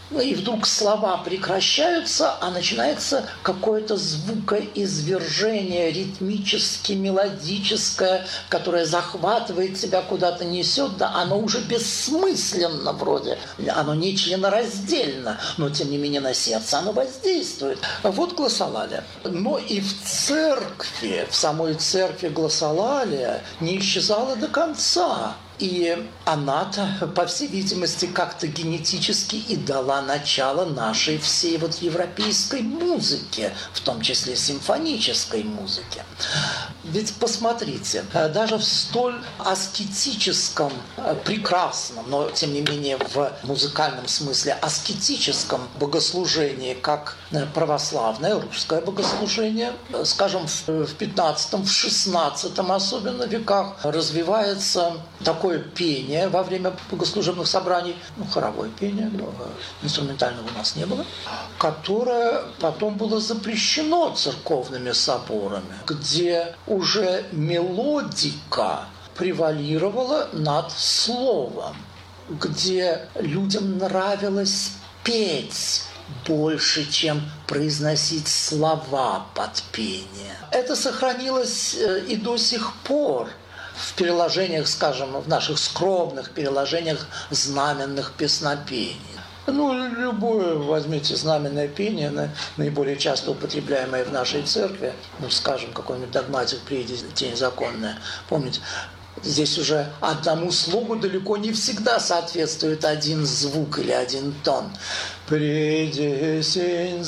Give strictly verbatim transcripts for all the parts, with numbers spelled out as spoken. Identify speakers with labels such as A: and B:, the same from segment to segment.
A: Ну и вдруг слова прекращаются, а начинается какое-то звукоизвержение ритмически мелодическое, которое захватывает тебя, куда-то несет, да оно уже бессмысленно вроде, оно не членораздельно, но тем не менее на сердце оно воздействует. Вот гласолалия. Но и в церкви, в самой церкви гласолалия не исчезала до конца. И она-то, по всей видимости, как-то генетически и дала начало нашей всей вот европейской музыке, в том числе симфонической музыке. Ведь посмотрите, даже в столь аскетическом, прекрасном, но тем не менее в музыкальном смысле аскетическом богослужении, как православное русское богослужение, скажем, в пятнадцатом, в шестнадцатом особенно веках развивается такое пение во время богослужебных собраний, ну, хоровое пение, но инструментального у нас не было, которое потом было запрещено церковными соборами, где уже мелодика превалировала над словом, где людям нравилось петь больше, чем произносить слова под пение. Это сохранилось и до сих пор в переложениях, скажем, в наших скромных переложениях знаменных песнопений. Ну, любое возьмите знаменное пение, наиболее часто употребляемое в нашей церкви, ну, скажем, какой-нибудь догматик «Приди, тень законная». Помните, здесь уже одному слогу далеко не всегда соответствует один звук или один тон. «Приди, сень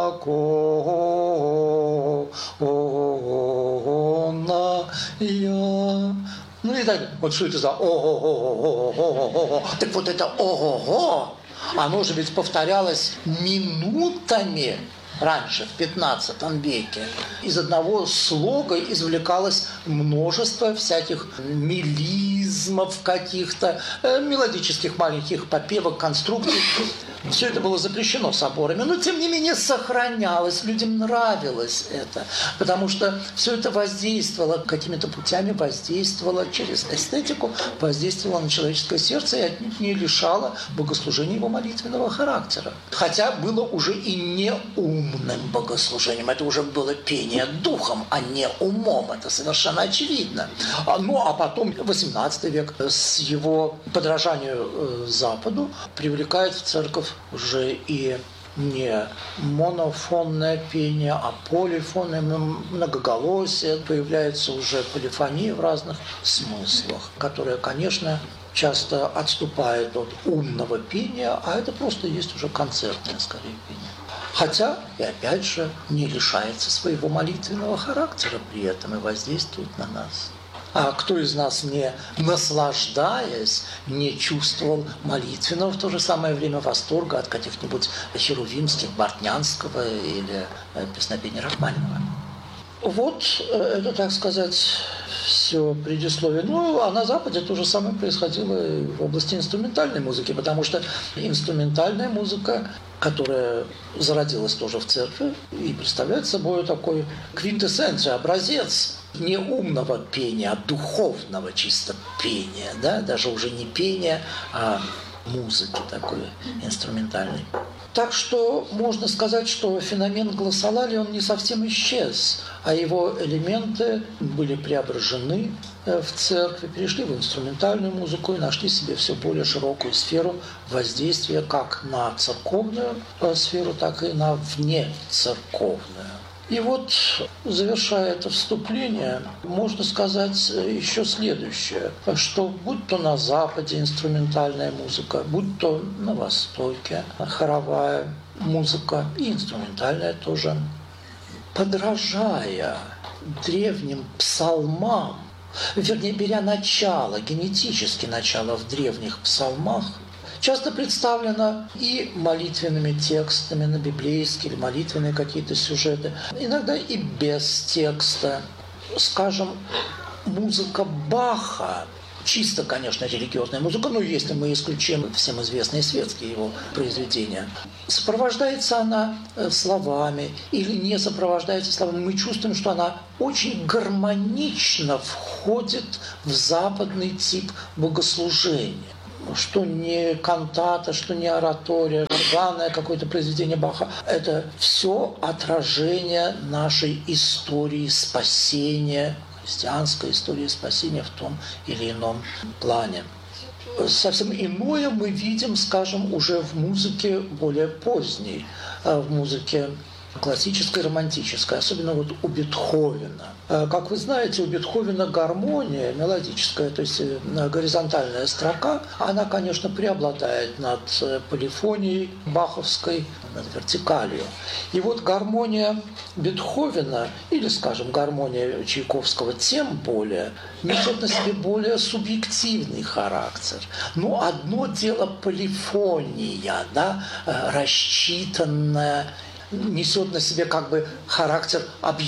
A: законная». Ну и так, вот что это за о-го-го-го-го-го-го. Так вот это о-го-го, оно же ведь повторялось минутами раньше, в пятнадцатом веке. Из одного слога извлекалось множество всяких мелизмов каких-то, мелодических маленьких попевок, конструкций. Все это было запрещено соборами, но тем не менее сохранялось, людям нравилось это, потому что все это воздействовало, какими-то путями воздействовало через эстетику, воздействовало на человеческое сердце и отнюдь не лишало богослужения его молитвенного характера. Хотя было уже и не умным богослужением, это уже было пение духом, а не умом, это совершенно очевидно. Ну а потом восемнадцатый век с его подражанию Западу привлекает в церковь уже и не монофонное пение, а полифонное, многоголосие. Появляется уже полифония в разных смыслах, которая, конечно, часто отступает от умного пения, а это просто есть уже концертное, скорее, пение. Хотя, и опять же, не лишается своего молитвенного характера при этом и воздействует на нас. А кто из нас, не наслаждаясь, не чувствовал молитвенного в то же самое время восторга от каких-нибудь херувимских, бортнянского или песнопения Рахманинова? Вот это, так сказать, все предисловие. Ну, а на Западе то же самое происходило и в области инструментальной музыки, потому что инструментальная музыка, которая зародилась тоже в церкви и представляет собой такой квинтэссенцию, образец не умного пения, а духовного чисто пения, да? Даже уже не пения, а музыки такой инструментальной. Так что можно сказать, что феномен гласолалии, он не совсем исчез, а его элементы были преображены в церкви, перешли в инструментальную музыку и нашли себе все более широкую сферу воздействия как на церковную сферу, так и на внецерковную. И вот, завершая это вступление, можно сказать еще следующее, что будь то на Западе инструментальная музыка, будь то на Востоке хоровая музыка и инструментальная тоже, подражая древним псалмам, вернее, беря начало, генетически начало в древних псалмах, часто представлена и молитвенными текстами на библейские или молитвенные какие-то сюжеты, иногда и без текста. Скажем, музыка Баха, чисто, конечно, религиозная музыка, но если мы исключим всем известные светские его произведения, сопровождается она словами или не сопровождается словами, мы чувствуем, что она очень гармонично входит в западный тип богослужения. что не кантата, что не оратория, органное какое-то произведение Баха. Это все отражение нашей истории спасения, христианской истории спасения в том или ином плане. Совсем иное мы видим, скажем, уже в музыке более поздней, в музыке классической, романтической, особенно вот у Бетховена. Как вы знаете, у Бетховена гармония мелодическая, то есть горизонтальная строка, она, конечно, преобладает над полифонией баховской, над вертикалью. И вот гармония Бетховена, или, скажем, гармония Чайковского, тем более, несет на себе более субъективный характер. Но одно дело полифония, да, рассчитанная, несет на себе как бы характер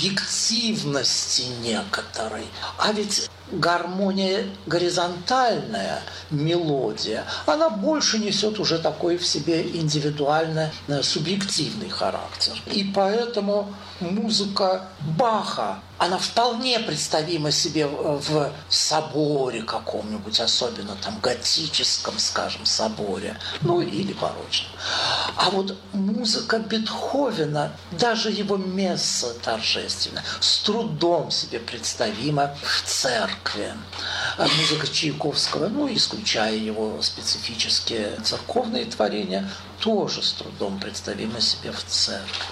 A: объективности некоторой. А ведь гармония горизонтальная, мелодия, она больше несет уже такой в себе индивидуальный, субъективный характер. И поэтому музыка Баха, она вполне представима себе в соборе каком-нибудь, особенно там готическом, скажем, соборе, ну или барочном. А вот музыка Бетховена, даже его месса торжественная, с трудом себе представима в церкви. А музыка Чайковского, ну, исключая его специфические церковные творения, тоже с трудом представима себе в церкви.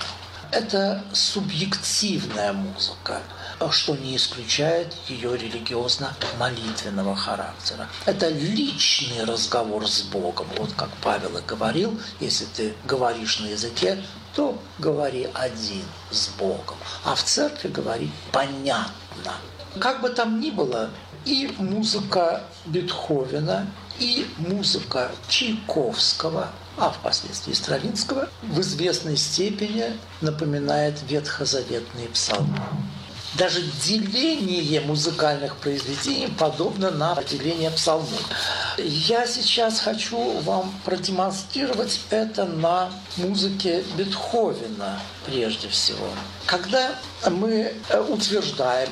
A: Это субъективная музыка, что не исключает ее религиозно-молитвенного характера. Это личный разговор с Богом. Вот как Павел и говорил, если ты говоришь на языке, то говори один с Богом. А в церкви говори понятно. Как бы там ни было, и музыка Бетховена, и музыка Чайковского, а впоследствии Стравинского, в известной степени напоминает ветхозаветные псалмы. Даже деление музыкальных произведений подобно на деление псалмов. Я сейчас хочу вам продемонстрировать это на музыке Бетховена прежде всего. Когда мы утверждаем,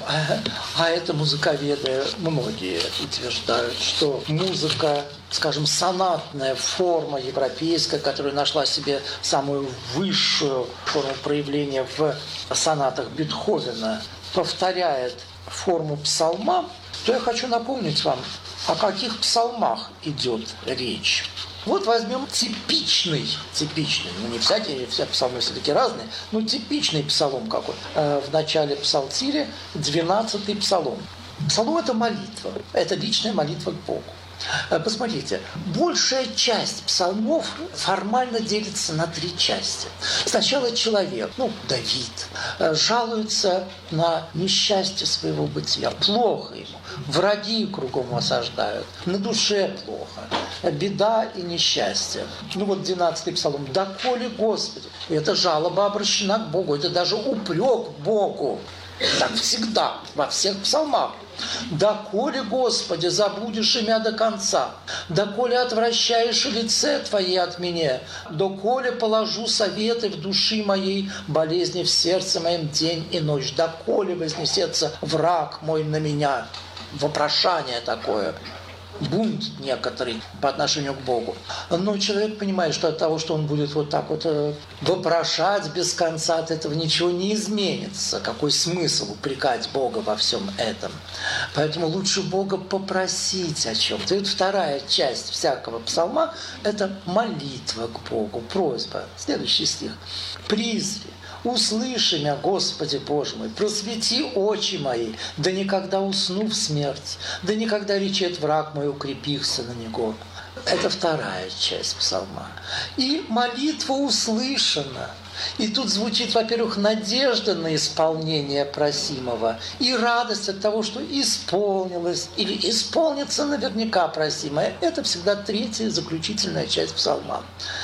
A: а это музыковеды многие утверждают, что музыка, скажем, сонатная форма европейская, которая нашла себе самую высшую форму проявления в сонатах Бетховена, повторяет форму псалма, то я хочу напомнить вам, о каких псалмах идет речь. Вот возьмем типичный, типичный, ну не всякие, все псалмы все-таки разные, но типичный псалом какой. В начале псалтиря двенадцатый псалом. Псалом – это молитва, это личная молитва к Богу. Посмотрите, большая часть псалмов формально делится на три части. Сначала человек, ну, Давид, жалуется на несчастье своего бытия. Плохо ему, враги кругом осаждают, на душе плохо, беда и несчастье. Ну вот двенадцатый псалом. «Доколе, Господи». Это жалоба обращена к Богу, это даже упрек Богу. Так всегда, во всех псалмах. «Доколе, Господи, забудешь имя до конца, доколе отвращаешь лице Твое от меня, доколе положу советы в души моей, болезни в сердце моем день и ночь, доколе вознесется враг мой на меня». Вопрошание такое. Бунт некоторый по отношению к Богу. Но человек понимает, что от того, что он будет вот так вот вопрошать без конца, от этого ничего не изменится. Какой смысл упрекать Бога во всем этом? Поэтому лучше Бога попросить о чем-то. И вот вторая часть всякого псалма – это молитва к Богу, просьба. Следующий стих. «Призри, услыши меня, Господи Боже мой, просвети очи мои, да никогда усну в смерть, да никогда речет враг мой, укрепихся на него». Это вторая часть псалма. И молитва услышана. И тут звучит, во-первых, надежда на исполнение просимого и радость от того, что исполнилось или исполнится наверняка просимое. Это всегда третья заключительная часть псалма.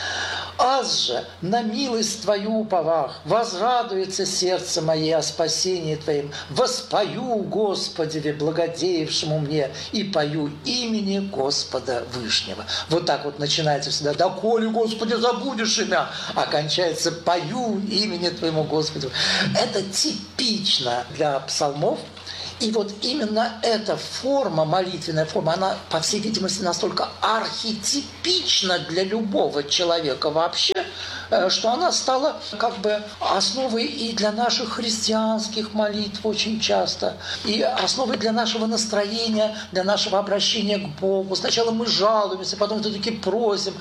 A: «Аз же на милость Твою уповах, возрадуется сердце мое о спасении Твоем, воспою Господеве, благодеявшему мне, и пою имени Господа Вышнего». Вот так вот начинается всегда: «Доколе, Господи, забудешь имя», а кончается: «Пою имени Твоему, Господу». Это типично для псалмов. И вот именно эта форма, молитвенная форма, она, по всей видимости, настолько архетипична для любого человека вообще, что она стала как бы основой и для наших христианских молитв очень часто, и основой для нашего настроения, для нашего обращения к Богу. Сначала мы жалуемся, потом все-таки просим,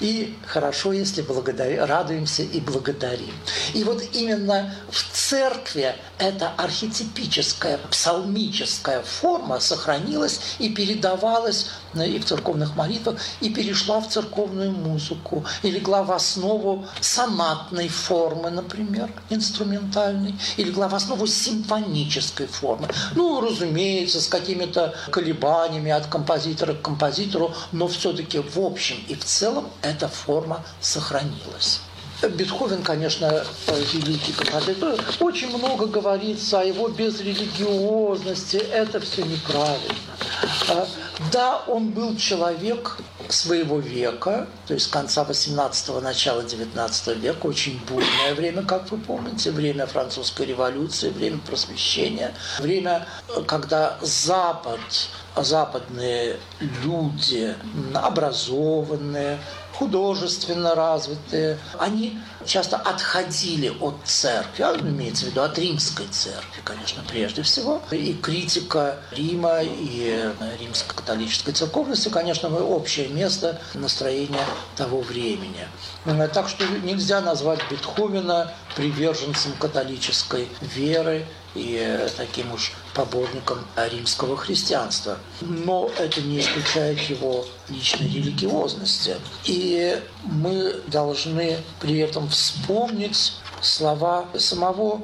A: и хорошо, если благодарим, радуемся и благодарим. И вот именно в церкви эта архетипическая, псалмическая форма сохранилась и передавалась и в церковных молитвах, и перешла в церковную музыку, и легла в основу сонатной формы, например, инструментальной, и легла в основу симфонической формы. Ну, разумеется, с какими-то колебаниями от композитора к композитору, но все-таки в общем и в целом эта форма сохранилась. Бетховен, конечно, великий композитор. Очень много говорится о его безрелигиозности. Это все неправильно. Да, он был человек своего века, то есть конца восемнадцатого, начала девятнадцатого века, очень бурное время, как вы помните, время французской революции, время просвещения, время, когда Запад, западные люди, образованные, художественно развитые, они часто отходили от церкви, а имеется в виду от римской церкви, конечно, прежде всего. И критика Рима и римско-католической церковности, конечно, общее место настроения того времени. Так что нельзя назвать Бетховена приверженцем католической веры и таким уж поборником римского христианства. Но это не исключает его личной религиозности. И мы должны при этом вспомнить слова самого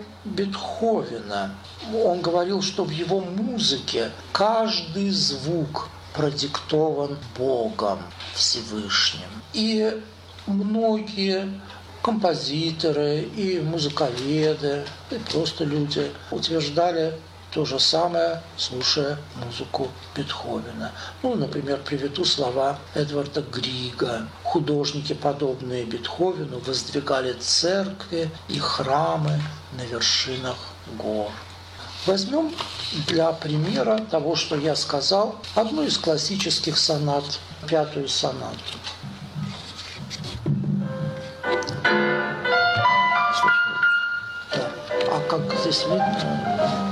A: Бетховена. Он говорил, что в его музыке каждый звук продиктован Богом Всевышним. И многие композиторы и музыковеды, и просто люди утверждали то же самое, слушая музыку Бетховена. Ну, например, приведу слова Эдварда Грига. Художники, подобные Бетховену, воздвигали церкви и храмы на вершинах гор. Возьмем для примера того, что я сказал, одну из классических сонат, пятую сонату. А как здесь видно?